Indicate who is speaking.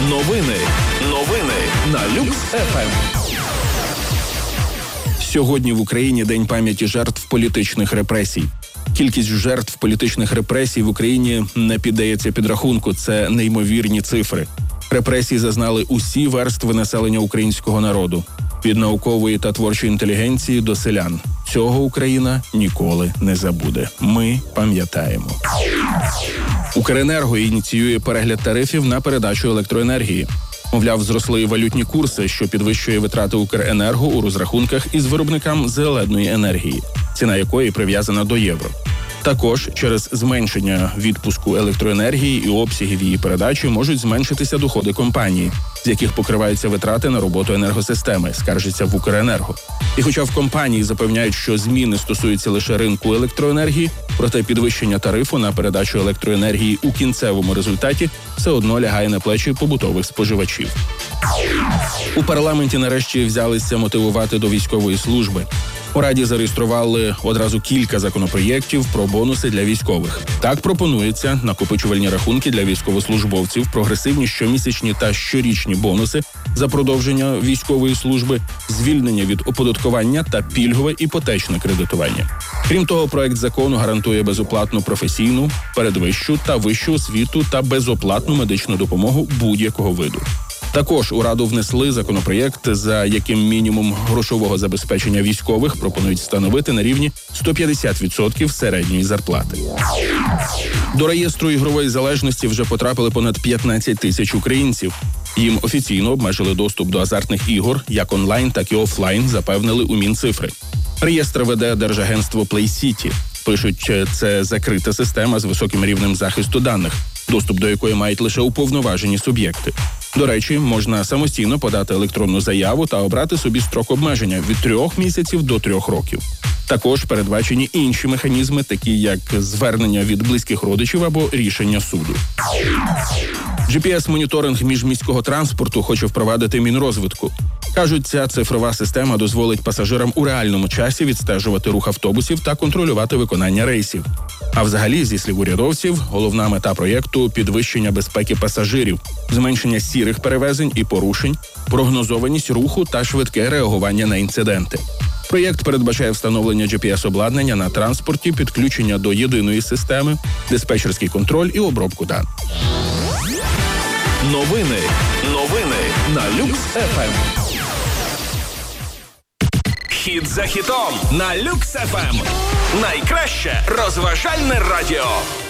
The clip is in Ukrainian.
Speaker 1: Новини на Люкс ФМ.
Speaker 2: Сьогодні в Україні День пам'яті жертв політичних репресій. Кількість жертв політичних репресій в Україні не піддається підрахунку. Це неймовірні цифри. Репресії зазнали усі верстви населення українського народу. Від наукової та творчої інтелігенції до селян. Цього Україна ніколи не забуде. Ми пам'ятаємо. Укренерго ініціює перегляд тарифів на передачу електроенергії. Мовляв, зросли валютні курси, що підвищує витрати Укренерго у розрахунках із виробникам зеленої енергії, ціна якої прив'язана до євро. Також через зменшення відпуску електроенергії і обсягів її передачі можуть зменшитися доходи компанії, з яких покриваються витрати на роботу енергосистеми, скаржиться в Укренерго. І хоча в компанії запевняють, що зміни стосуються лише ринку електроенергії, проте підвищення тарифу на передачу електроенергії у кінцевому результаті все одно лягає на плечі побутових споживачів. У парламенті нарешті взялися мотивувати до військової служби. У Раді зареєстрували одразу кілька законопроєктів про бонуси для військових. Так пропонується накопичувальні рахунки для військовослужбовців, прогресивні щомісячні та щорічні бонуси за продовження військової служби, звільнення від оподаткування та пільгове іпотечне кредитування. Крім того, проект закону гарантує безоплатну професійну, передвищу та вищу освіту та безоплатну медичну допомогу будь-якого виду. Також у Раду внесли законопроєкт, за яким мінімум грошового забезпечення військових пропонують встановити на рівні 150% середньої зарплати. До реєстру ігрової залежності вже потрапили понад 15 тисяч українців. Їм офіційно обмежили доступ до азартних ігор, як онлайн, так і офлайн, запевнили у Мінцифри. Реєстр веде Держагентство PlayCity. Пишуть, це закрита система з високим рівнем захисту даних, доступ до якої мають лише уповноважені суб'єкти. До речі, можна самостійно подати електронну заяву та обрати собі строк обмеження від 3 місяців до 3 років. Також передбачені інші механізми, такі як звернення від близьких родичів або рішення суду. GPS-моніторинг міжміського транспорту хоче впровадити Мінрозвитку. Кажуть, ця цифрова система дозволить пасажирам у реальному часі відстежувати рух автобусів та контролювати виконання рейсів. А взагалі, зі слів урядовців, головна мета проєкту – підвищення безпеки пасажирів, зменшення сірих перевезень і порушень, прогнозованість руху та швидке реагування на інциденти. Проєкт передбачає встановлення GPS-обладнання на транспорті, підключення до єдиної системи, диспетчерський контроль і обробку даних.
Speaker 1: Новини на Люкс ФМ. Хіт за хітом на Люкс ФМ. Найкраще розважальне радіо.